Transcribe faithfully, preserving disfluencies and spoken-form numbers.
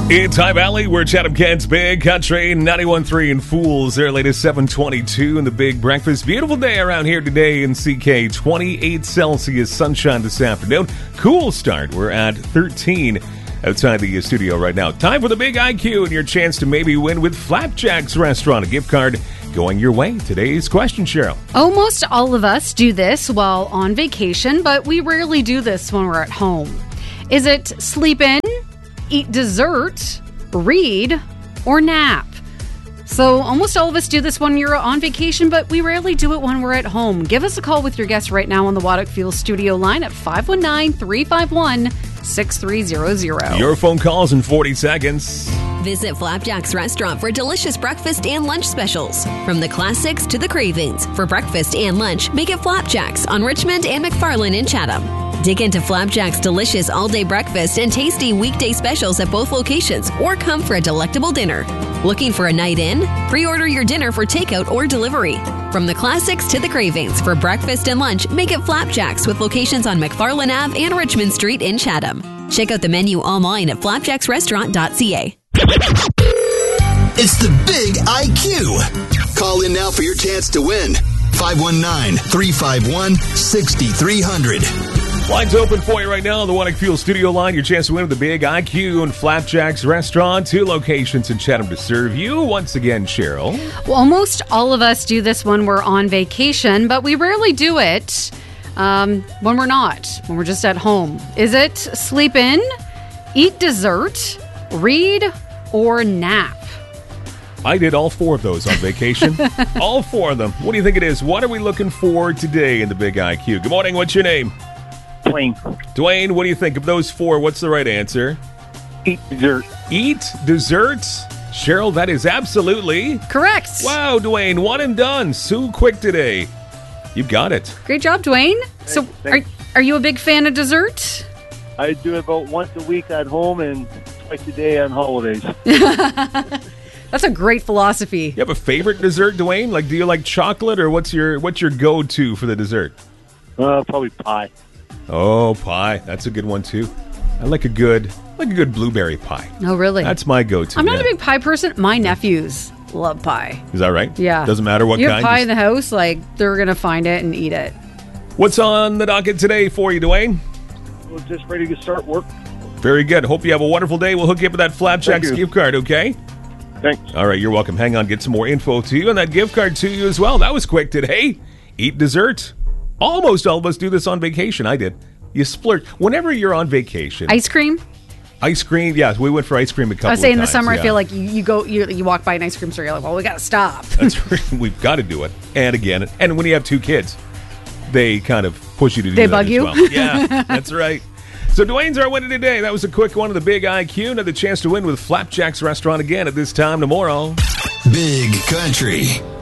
It's High Valley. We're Chatham Kent's Big Country, ninety-one point three in Fools. Their latest seven twenty-two in the Big Breakfast. Beautiful day around here today in C K. twenty-eight Celsius, sunshine this afternoon. Cool start. We're at thirteen outside the studio right now. Time for the Big I Q and your chance to maybe win with Flapjack's Restaurant, a gift card going your way. Today's question, Cheryl. Almost all of us do this while on vacation, but we rarely do this when we're at home. Is it sleep in, eat dessert, read, or nap? So almost all of us do this when you're on vacation, but we rarely do it when we're at home. Give us a call with your guest right now on the Waddock Fuel Studio line at five one nine, three five one, six three zero zero. Your phone calls in forty seconds. Visit Flapjack's Restaurant for delicious breakfast and lunch specials. From the classics to the cravings. For breakfast and lunch, make it Flapjack's on Richmond and McFarland in Chatham. Dig into Flapjack's delicious all-day breakfast and tasty weekday specials at both locations, or come for a delectable dinner. Looking for a night in? Pre-order your dinner for takeout or delivery. From the classics to the cravings. For breakfast and lunch, make it Flapjack's with locations on McFarland Avenue and Richmond Street in Chatham. Check out the menu online at flapjacks restaurant dot c a. It's the Big I Q. Call in now for your chance to win. five one nine, three five one, six three zero zero. Lines open for you right now on the Waddock Fuel Studio line. Your chance to win with the Big I Q and Flapjack's Restaurant. Two locations in Chatham to serve you. Once again, Cheryl. Well, almost all of us do this when we're on vacation, but we rarely do it um, when we're not, when we're just at home. Is it sleep in, eat dessert, read, or nap? I did all four of those on vacation. All four of them. What do you think it is? What are we looking for today in the Big I Q? Good morning. What's your name? Dwayne. Dwayne, what do you think of those four? What's the right answer? Eat dessert. Eat dessert? Cheryl, that is absolutely correct. Wow, Dwayne, one and done. So quick today. You got it. Great job, Dwayne. So, are, Thanks. are you a big fan of dessert? I do it about once a week at home and twice a day on holidays. That's a great philosophy. You have a favorite dessert, Dwayne? Like, do you like chocolate, or what's your what's your go-to for the dessert? Uh, probably pie. Oh, pie. That's a good one, too. I like a good like a good blueberry pie. Oh, really? That's my go-to. I'm not yeah. a big pie person. My nephews love pie. Is that right? Yeah. Doesn't matter what you kind. You have pie just... in the house, like, they're going to find it and eat it. What's on the docket today for you, Dwayne? We're just ready to start work. Very good. Hope you have a wonderful day. We'll hook you up with that Flapjack's gift card, okay? Thanks. All right, you're welcome. Hang on, get some more info to you, and that gift card to you as well. That was quick today. Eat dessert. Almost all of us do this on vacation. I did. You splurge. Whenever you're on vacation. Ice cream? Ice cream, yeah. We went for ice cream a couple of times. I was saying in the summer, yeah. I feel like you, you go, you, you walk by an ice cream store, you're like, well, we got to stop. That's right. We've got to do it. And again, and when you have two kids, they kind of push you to do they that bug as you? well. Yeah, that's right. So Dwayne's our winner today. That was a quick one of the Big I Q. Another chance to win with Flapjack's Restaurant again at this time tomorrow. Big Country.